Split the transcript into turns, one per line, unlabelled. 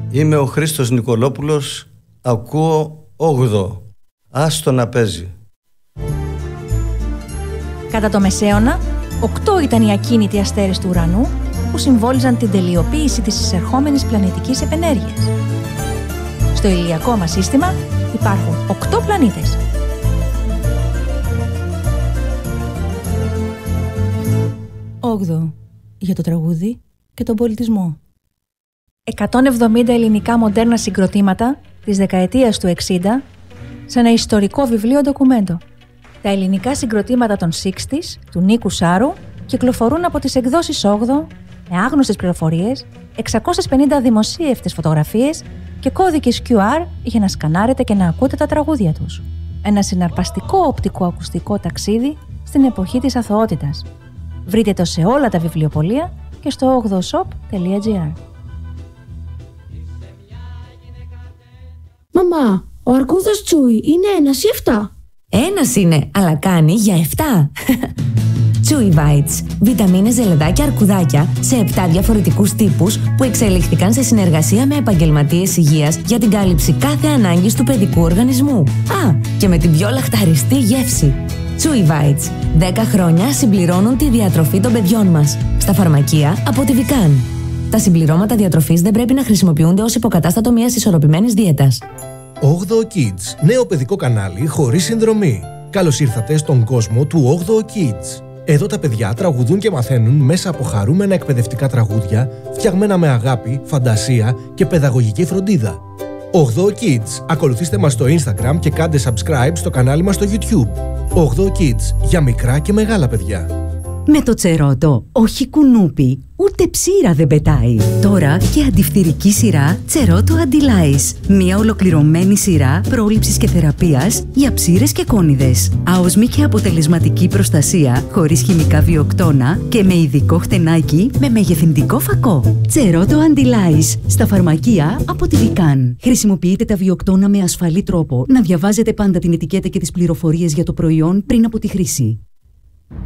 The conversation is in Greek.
Είμαι ο Χρήστος Νικολόπουλος, ακούω 8. Άστο να παίζει.
Κατά το Μεσαίωνα, 8 ήταν οι ακίνητοι αστέρες του ουρανού που συμβόλιζαν την τελειοποίηση της εισερχόμενης πλανητικής επενέργειας. Στο ηλιακό μας σύστημα υπάρχουν 8 πλανήτες. Όγδοο, για το τραγούδι και τον πολιτισμό. 170 ελληνικά μοντέρνα συγκροτήματα της δεκαετίας του 60 σε ένα ιστορικό βιβλίο ντοκουμέντο. Τα ελληνικά συγκροτήματα των 60's του Νίκου Σάρου κυκλοφορούν από τις εκδόσεις 8 με άγνωστες πληροφορίες, 650 δημοσίευτες φωτογραφίες και κώδικες QR για να σκανάρετε και να ακούτε τα τραγούδια τους. Ένα συναρπαστικό οπτικοακουστικό ταξίδι στην εποχή της αθωότητας. Βρείτε το σε όλα τα βιβλιοπωλεία και στο 8shop.gr.
Μαμά, ο αρκούδας Τσούι είναι 1 ή 7?
Ένας είναι, αλλά κάνει για 7. Chewy Bites. Βιταμίνες, ζελεδάκια, αρκουδάκια σε 7 διαφορετικούς τύπους που εξελίχθηκαν σε συνεργασία με επαγγελματίες υγείας για την κάλυψη κάθε ανάγκης του παιδικού οργανισμού. Α, και με την πιο λαχταριστή γεύση. Chewy Bites. 10 χρόνια συμπληρώνουν τη διατροφή των παιδιών μας. Στα φαρμακεία από τη Vican. Τα συμπληρώματα διατροφής δεν πρέπει να χρησιμοποιούνται ως υποκατάστατο μιας ισορροπημένης δίαιτας.
8 Kids. Νέο παιδικό κανάλι χωρίς συνδρομή. Καλώς ήρθατε στον κόσμο του 8 Kids. Εδώ τα παιδιά τραγουδούν και μαθαίνουν μέσα από χαρούμενα εκπαιδευτικά τραγούδια, φτιαγμένα με αγάπη, φαντασία και παιδαγωγική φροντίδα. 8 Kids. Ακολουθήστε μας στο Instagram και κάντε subscribe στο κανάλι μας στο YouTube. 8 Kids. Για μικρά και μεγάλα παιδιά.
Με το Τσερότο, όχι κουνούπι, ούτε ψήρα δεν πετάει. Τώρα και αντιφθυρική σειρά Τσερότο Αντιλάις. Μια ολοκληρωμένη σειρά πρόληψης και θεραπείας για ψήρες και κόνιδες. Άοσμη και αποτελεσματική προστασία, χωρίς χημικά βιοκτώνα και με ειδικό χτενάκι με μεγεθυντικό φακό. Τσερότο Αντιλάις. Στα φαρμακεία από τη Vican. Χρησιμοποιείτε τα βιοκτώνα με ασφαλή τρόπο. Να διαβάζετε πάντα την ετικέτα και τις πληροφορίες για το προϊόν πριν από τη χρήση.